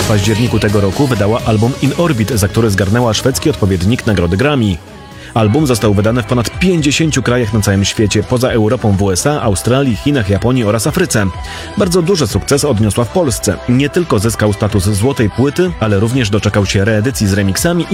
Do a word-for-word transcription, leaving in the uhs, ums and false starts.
W październiku tego roku wydała album In Orbit, za który zgarnęła szwedzki odpowiednik nagrody Grammy. Album został wydany w ponad pięćdziesięciu krajach na całym świecie, poza Europą w U S A, Australii, Chinach, Japonii oraz Afryce. Bardzo duży sukces odniosła w Polsce. Nie tylko zyskał status złotej płyty, ale również doczekał się reedycji z remixami i